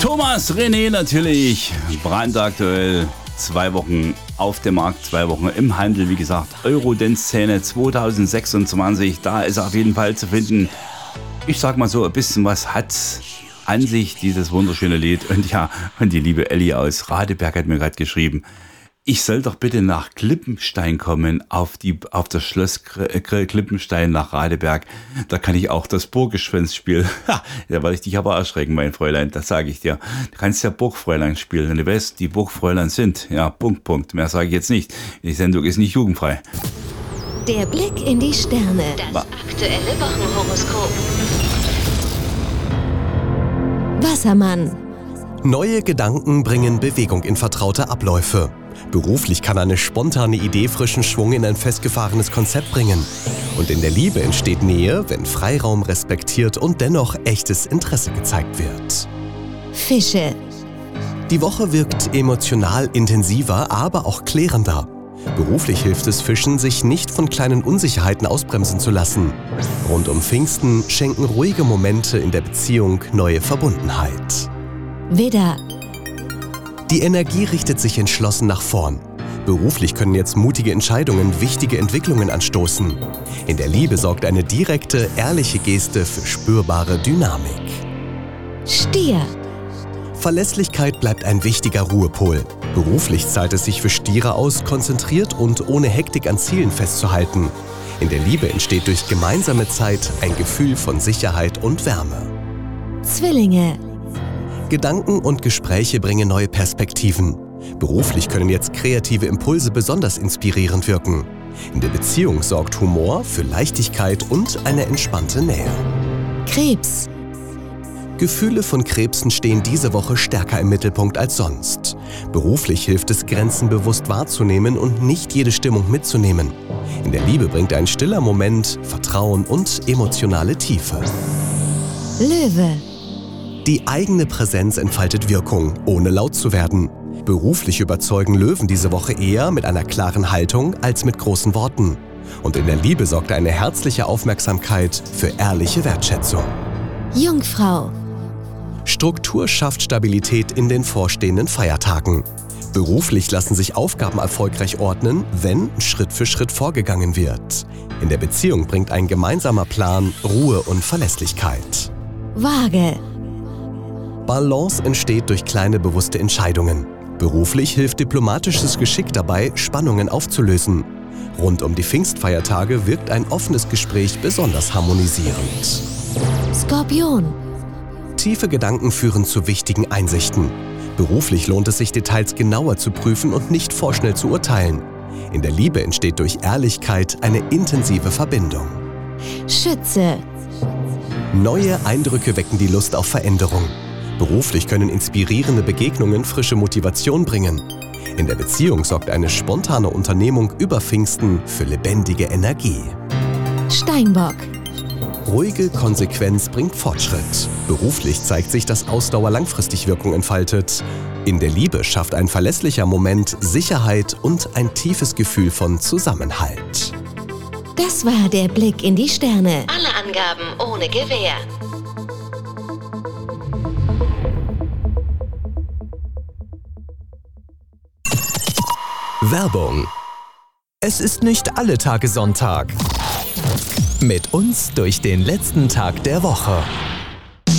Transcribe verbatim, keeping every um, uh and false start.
Thomas René natürlich, brandaktuell, zwei Wochen auf dem Markt, zwei Wochen im Handel, wie gesagt, Eurodance-Szene zwanzig sechsundzwanzig, da ist er auf jeden Fall zu finden. Ich sag mal so, ein bisschen was hat an sich dieses wunderschöne Lied. Und ja, und die liebe Elli aus Radeberg hat mir gerade geschrieben, ich soll doch bitte nach Klippenstein kommen, auf, die, auf das Schloss Klippenstein nach Radeberg. Da kann ich auch das Burggeschwänz spielen. Ha, da werde ich dich aber erschrecken, mein Fräulein, das sage ich dir. Du kannst ja Burgfräulein spielen, wenn du weißt, die Burgfräulein sind. Ja, Punkt, Punkt. Mehr sage ich jetzt nicht. Die Sendung ist nicht jugendfrei. Der Blick in die Sterne. Das aktuelle Wochenhoroskop. Wassermann. Neue Gedanken bringen Bewegung in vertraute Abläufe. Beruflich kann eine spontane Idee frischen Schwung in ein festgefahrenes Konzept bringen. Und in der Liebe entsteht Nähe, wenn Freiraum respektiert und dennoch echtes Interesse gezeigt wird. Fische. Die Woche wirkt emotional intensiver, aber auch klärender. Beruflich hilft es Fischen, sich nicht von kleinen Unsicherheiten ausbremsen zu lassen. Rund um Pfingsten schenken ruhige Momente in der Beziehung neue Verbundenheit. Widder. Die Energie richtet sich entschlossen nach vorn. Beruflich können jetzt mutige Entscheidungen wichtige Entwicklungen anstoßen. In der Liebe sorgt eine direkte, ehrliche Geste für spürbare Dynamik. Stier. Verlässlichkeit bleibt ein wichtiger Ruhepol. Beruflich zahlt es sich für Stiere aus, konzentriert und ohne Hektik an Zielen festzuhalten. In der Liebe entsteht durch gemeinsame Zeit ein Gefühl von Sicherheit und Wärme. Zwillinge. Gedanken und Gespräche bringen neue Perspektiven. Beruflich können jetzt kreative Impulse besonders inspirierend wirken. In der Beziehung sorgt Humor für Leichtigkeit und eine entspannte Nähe. Krebs. Gefühle von Krebsen stehen diese Woche stärker im Mittelpunkt als sonst. Beruflich hilft es, Grenzen bewusst wahrzunehmen und nicht jede Stimmung mitzunehmen. In der Liebe bringt ein stiller Moment Vertrauen und emotionale Tiefe. Löwe. Die eigene Präsenz entfaltet Wirkung, ohne laut zu werden. Beruflich überzeugen Löwen diese Woche eher mit einer klaren Haltung als mit großen Worten. Und in der Liebe sorgt eine herzliche Aufmerksamkeit für ehrliche Wertschätzung. Jungfrau. Struktur schafft Stabilität in den vorstehenden Feiertagen. Beruflich lassen sich Aufgaben erfolgreich ordnen, wenn Schritt für Schritt vorgegangen wird. In der Beziehung bringt ein gemeinsamer Plan Ruhe und Verlässlichkeit. Waage. Balance entsteht durch kleine bewusste Entscheidungen. Beruflich hilft diplomatisches Geschick dabei, Spannungen aufzulösen. Rund um die Pfingstfeiertage wirkt ein offenes Gespräch besonders harmonisierend. Skorpion. Tiefe Gedanken führen zu wichtigen Einsichten. Beruflich lohnt es sich, Details genauer zu prüfen und nicht vorschnell zu urteilen. In der Liebe entsteht durch Ehrlichkeit eine intensive Verbindung. Schütze. Neue Eindrücke wecken die Lust auf Veränderung. Beruflich können inspirierende Begegnungen frische Motivation bringen. In der Beziehung sorgt eine spontane Unternehmung über Pfingsten für lebendige Energie. Steinbock. Ruhige Konsequenz bringt Fortschritt. Beruflich zeigt sich, dass Ausdauer langfristig Wirkung entfaltet. In der Liebe schafft ein verlässlicher Moment Sicherheit und ein tiefes Gefühl von Zusammenhalt. Das war der Blick in die Sterne. Alle Angaben ohne Gewähr. Werbung. Es ist nicht alle Tage Sonntag. Mit uns durch den letzten Tag der Woche.